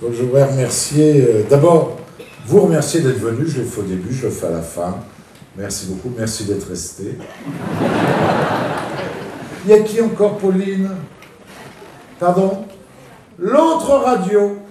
Donc je voudrais remercier, d'abord, vous remercier d'être venu, je l'ai fait au début, je le fais à la fin. Merci beaucoup, merci d'être resté. Il y a qui encore, Pauline? Pardon? L'autre radio.